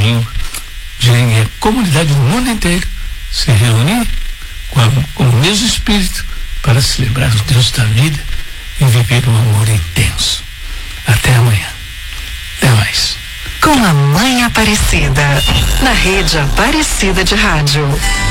domingo, de a comunidade do mundo inteiro se reunir com o mesmo espírito para celebrar o Deus da vida e viver um amor intenso. Até amanhã. Até mais. Com a Mãe Aparecida, na Rede Aparecida de Rádio.